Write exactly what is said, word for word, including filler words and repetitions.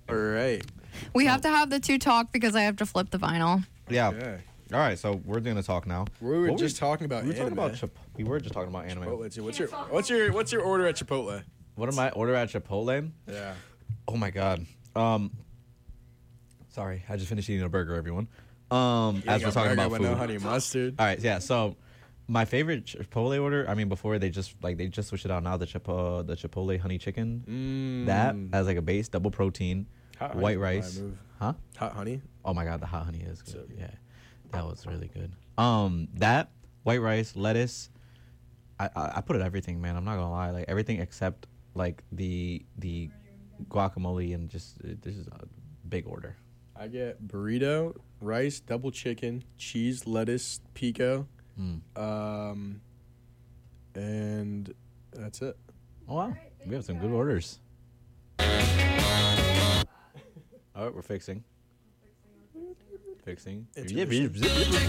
All right. We have to have the two talk because I have to flip the vinyl. Yeah. Okay. All right, so we're gonna talk now. We were What just talking about we were talking anime. about Chip- we were just talking about anime. Chipotle too. What's your what's your what's your order at Chipotle? What am I order at Chipotle? Yeah. Oh my god. Um. Sorry, I just finished eating a burger, everyone. Um, as we're talking about with food. no honey mustard. All right, yeah. So, my favorite Chipotle order. I mean, before they just like they just switched it out now. The Chipotle, the Chipotle honey chicken. Mm. That as like a base, double protein, Hot white honey's rice. my move. Huh? Hot honey. Oh my god, the hot honey is good. So good. Yeah, that was really good. Um, that white rice, lettuce. I, I I put it everything, man. I'm not gonna lie, like everything except like the the guacamole and just uh, this is a big order. I get burrito, rice, double chicken, cheese, lettuce, pico, Mm. um, and that's it. Oh wow, we have some good orders. All right, we're fixing. Fixing. Intermission.